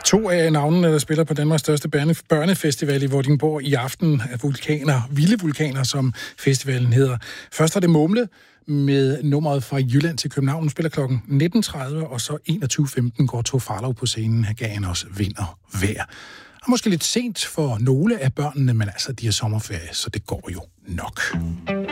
To af navnene, der spiller på Danmarks største børnefestival i Vordingborg i aften, er vulkaner, vilde vulkaner, som festivalen hedder. Først er det Mumle med nummeret fra Jylland til København. Nu spiller klokken 19.30, og så 21.15 går Tove Farlov på scenen. Her gav han også vind og vejr. Og måske lidt sent for nogle af børnene, men altså, de har sommerferie, så det går jo nok.